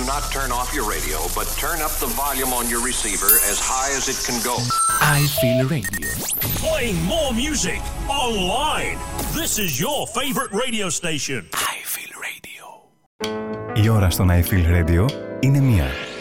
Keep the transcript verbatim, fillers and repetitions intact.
Do not turn off your radio, but turn up the volume on your receiver as high as it can go. I Feel Radio. Playing more music online. This is your favorite radio station. I Feel Radio. Η ώρα στον I Feel Radio είναι μία.